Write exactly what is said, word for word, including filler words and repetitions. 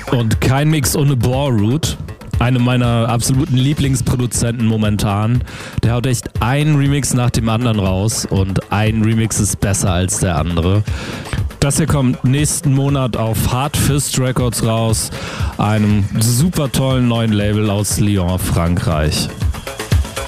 Und kein Mix ohne Ballroot. Eine meiner absoluten Lieblingsproduzenten momentan. Der haut echt einen Remix nach dem anderen raus und ein Remix ist besser als der andere. Das hier kommt nächsten Monat auf Hard Fist Records raus, einem super tollen neuen Label aus Lyon, Frankreich.